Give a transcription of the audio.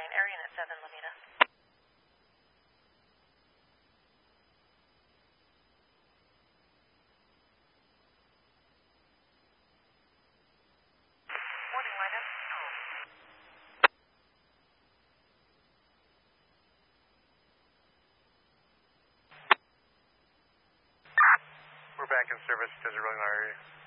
Area Unit 7, Lamita. Morning, Lina. We're back in service. Desert Rolling area.